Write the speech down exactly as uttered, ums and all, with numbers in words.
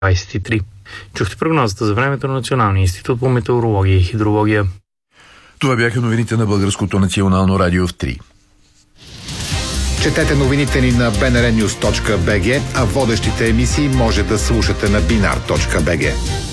двадесет и три. Чухте прогнозата за времето на Националния институт по метеорология и хидрология. Това бяха новините на Българското национално радио в три. Четете новините ни на би ен ар нюз точка би джи, а водещите емисии може да слушате на бинар точка би джи.